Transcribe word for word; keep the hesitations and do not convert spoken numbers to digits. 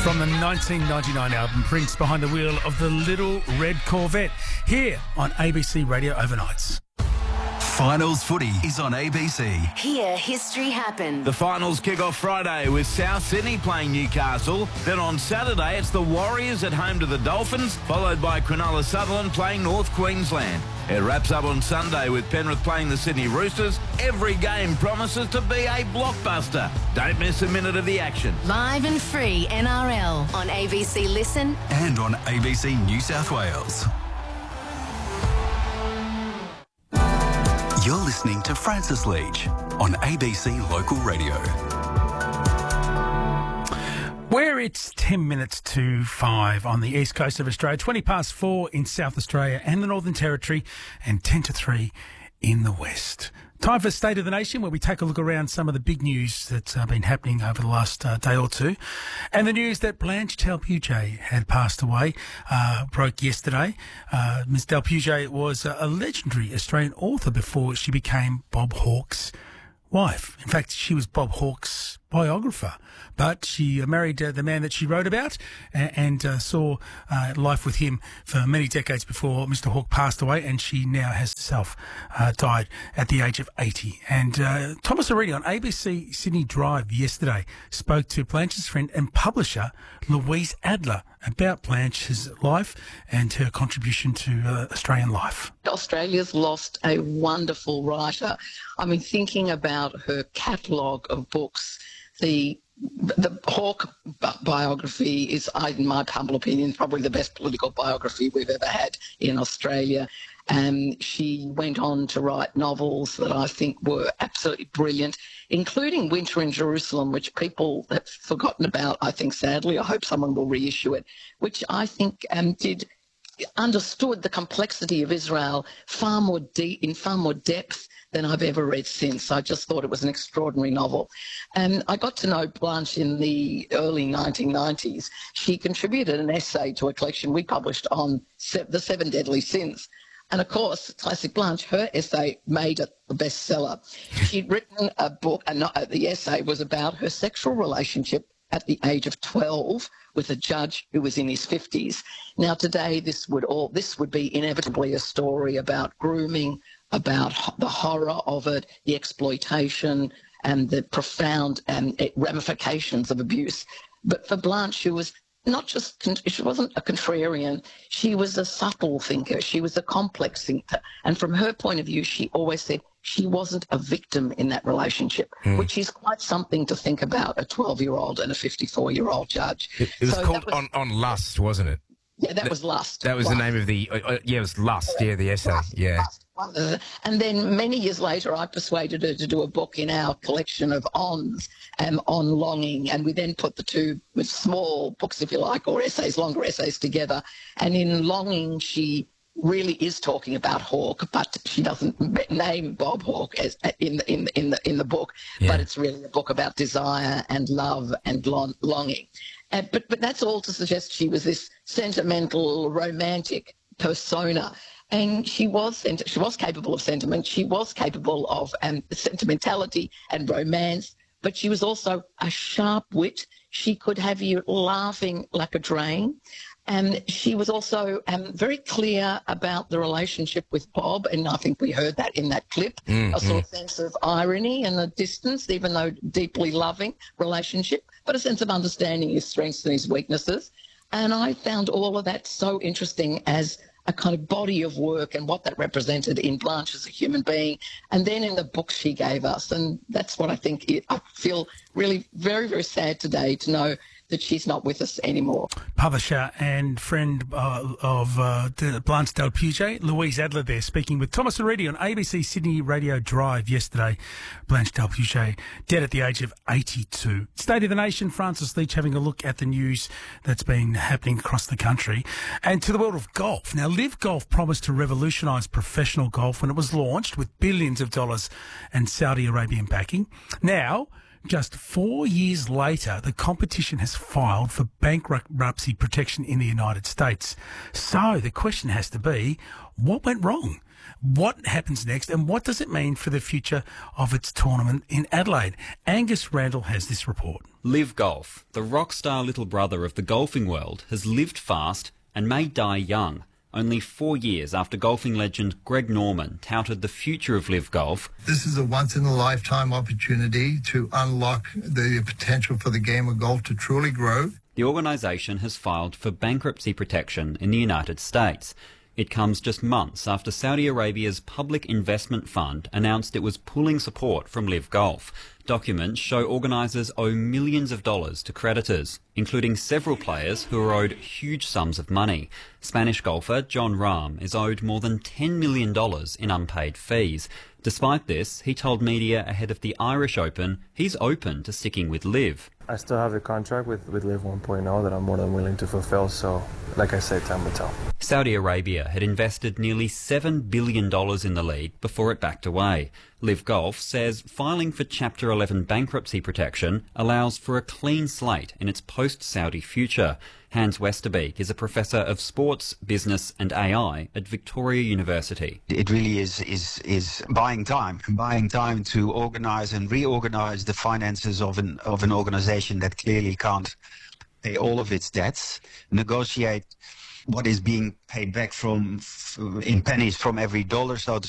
From the nineteen ninety-nine album Prince Behind the Wheel of the Little Red Corvette, here on A B C Radio Overnights. Finals footy is on A B C. Hear history happen. The finals kick off Friday with South Sydney playing Newcastle. Then on Saturday, it's the Warriors at home to the Dolphins, followed by Cronulla Sutherland playing North Queensland. It wraps up on Sunday with Penrith playing the Sydney Roosters. Every game promises to be a blockbuster. Don't miss a minute of the action. Live and free N R L on A B C Listen and on A B C New South Wales. You're listening to Francis Leach on A B C Local Radio. Where it's ten minutes to five on the east coast of Australia, twenty past four in South Australia and the Northern Territory, and ten to three in the west. Time for State of the Nation, where we take a look around some of the big news that's uh, been happening over the last uh, day or two. And the news that Blanche Delpuget had passed away uh, broke yesterday. Uh, Miss Delpuget was a, a legendary Australian author before she became Bob Hawke's wife. In fact, she was Bob Hawke's biographer, but she uh, married uh, the man that she wrote about and, and uh, saw uh, life with him for many decades before Mister Hawke passed away, and she now has herself uh, died at the age of eighty. And uh, Thomas Aridi on A B C Sydney Drive yesterday spoke to Blanche's friend and publisher Louise Adler about Blanche's life and her contribution to uh, Australian life. Australia's lost a wonderful writer. I mean, thinking about her catalogue of books, the the Hawke bi- biography is, in my humble opinion, probably the best political biography we've ever had in Australia. And she went on to write novels that I think were absolutely brilliant, including Winter in Jerusalem, which people have forgotten about, I think, sadly. I hope someone will reissue it, which I think um, did understood the complexity of Israel far more deep, in far more depth than I've ever read since. I just thought it was an extraordinary novel. And I got to know Blanche in the early nineteen nineties. She contributed an essay to a collection we published on se- the Seven Deadly Sins. And of course, classic Blanche, her essay made it a bestseller. She'd written a book, and the essay was about her sexual relationship at the age of twelve with a judge who was in his fifties. Now, today, this would all this would be inevitably a story about grooming, about the horror of it, the exploitation, and the profound um, ramifications of abuse. But for Blanche, who was not just, she wasn't a contrarian, she was a subtle thinker, she was a complex thinker. And from her point of view, she always said she wasn't a victim in that relationship, mm. which is quite something to think about, a twelve-year-old and a fifty-four-year-old judge. It, it was so called was, on, on Lust, wasn't it? Yeah, that Th- was Lust. That was Lust. the name of the, uh, uh, yeah, it was Lust, yeah, the essay, Lust, yeah. Lust. And then many years later, I persuaded her to do a book in our collection of ons um, on longing. And we then put the two with small books, if you like, or essays, longer essays together. And in Longing, she really is talking about Hawke, but she doesn't name Bob Hawke as in the, in the, in the, in the book. Yeah. But it's really a book about desire and love and long, longing. Uh, but, but that's all to suggest she was this sentimental, romantic persona. And she was she was capable of sentiment. She was capable of um, sentimentality and romance, but she was also a sharp wit. She could have you laughing like a drain. And she was also um, very clear about the relationship with Bob, and I think we heard that in that clip, mm-hmm. a sort of sense of irony and a distance, even though deeply loving relationship, but a sense of understanding his strengths and his weaknesses. And I found all of that so interesting as a kind of body of work and what that represented in Blanche as a human being, and then in the books she gave us. And that's what I think it, I feel really very, very sad today to know that she's not with us anymore. Publisher and friend uh, of uh, Blanche Delpuget, Louise Adler there, speaking with Thomas Aridi on A B C Sydney Radio Drive yesterday. Blanche Delpuget, dead at the age of eighty-two. State of the Nation, Francis Leach having a look at the news that's been happening across the country. And to the world of golf. Now, Live Golf promised to revolutionise professional golf when it was launched with billions of dollars and Saudi Arabian backing. Now, just four years later, the competition has filed for bankruptcy protection in the United States. So the question has to be, what went wrong? What happens next, and what does it mean for the future of its tournament in Adelaide? Angus Randall has this report. Liv Golf, the rock star little brother of the golfing world, has lived fast and may die young. Only four years after golfing legend Greg Norman touted the future of Liv Golf. This is a once-in-a-lifetime opportunity to unlock the potential for the game of golf to truly grow. The organisation has filed for bankruptcy protection in the United States. It comes just months after Saudi Arabia's Public Investment Fund announced it was pulling support from Liv Golf. Documents show organisers owe millions of dollars to creditors, including several players who are owed huge sums of money. Spanish golfer Jon Rahm is owed more than ten million dollars in unpaid fees. Despite this, he told media ahead of the Irish Open he's open to sticking with Liv. I still have a contract with, with Liv one point oh that I'm more than willing to fulfill, so like I said, time will tell. Saudi Arabia had invested nearly seven billion dollars in the league before it backed away. Liv Golf says filing for Chapter eleven bankruptcy protection allows for a clean slate in its post-Saudi future. Hans Westerbeek is a professor of sports, business and A I at Victoria University. It really is, is, is buying time, buying time to organise and reorganise the finances of an, of an organisation that clearly can't pay all of its debts, negotiate what is being paid back from in pennies from every dollar, so to